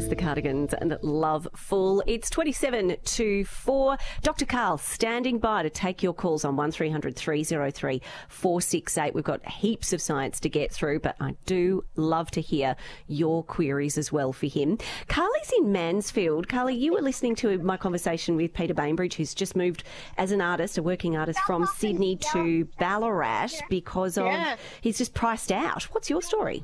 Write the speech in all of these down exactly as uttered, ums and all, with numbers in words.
is the Cardigans and Love Full. It's twenty-seven to four. Doctor Karl standing by to take your calls on one three hundred three oh three four six eight. We've got heaps of science to get through, but I do love to hear your queries as well for him. Carly's in Mansfield. Carly, you were listening to my conversation with Peter Bainbridge, who's just moved as an artist, a working artist from Sydney to Ballarat because of Yeah. he's just priced out. What's your story?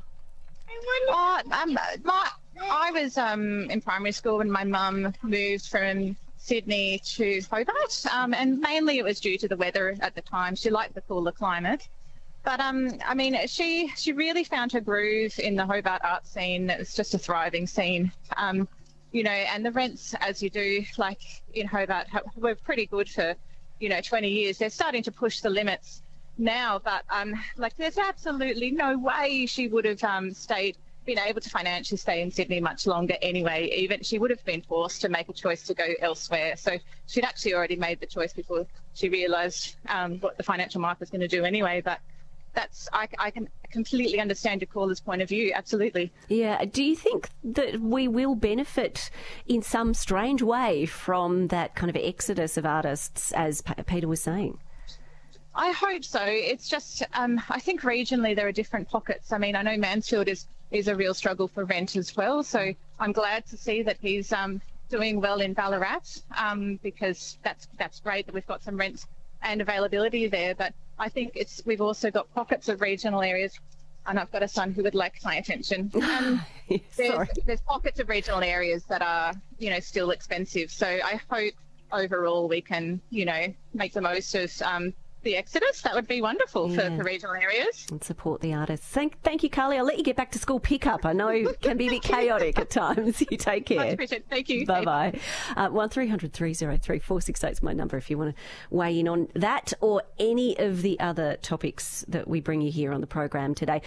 Oh, um, my, I was um, in primary school when my mum moved from Sydney to Hobart, um, and mainly it was due to the weather at the time. She liked the cooler climate. But, um, I mean, she she really found her groove in the Hobart art scene. It's just a thriving scene. Um, you know, and the rents, as you do, like in Hobart, were pretty good for, you know, twenty years. They're starting to push the limits now, but um, like there's absolutely no way she would have um, stayed, been able to financially stay in Sydney much longer anyway. Even she would have been forced to make a choice to go elsewhere. So she'd actually already made the choice before she realised um, what the financial market was going to do anyway. But that's I, I can completely understand your caller's point of view. Absolutely. Yeah. Do you think that we will benefit in some strange way from that kind of exodus of artists, as P- Peter was saying? I hope so. It's just, um, I think regionally there are different pockets. I mean, I know Mansfield is, is a real struggle for rent as well. So I'm glad to see that he's um, doing well in Ballarat um, because that's that's great that we've got some rent and availability there. But I think it's we've also got pockets of regional areas, and I've got a son who would like my attention. Um, there's, there's pockets of regional areas that are, you know, still expensive. So I hope overall we can, you know, make the most of um, the exodus. That would be wonderful yeah. for, for regional areas. And support the artists. Thank, thank you, Carly. I'll let you get back to school pickup. I know it can be a bit chaotic at times. You take care. Much appreciated. Thank you. Bye-bye. Uh, one three hundred three oh three four six eight is my number if you want to weigh in on that or any of the other topics that we bring you here on the program today.